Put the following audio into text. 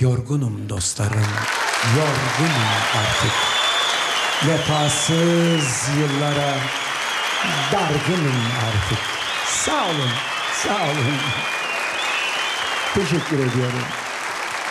Yorgunum dostlarım, yorgunum artık. Vefasız yıllara dargınım artık. Sağ olun, sağ olun. Teşekkür ediyorum.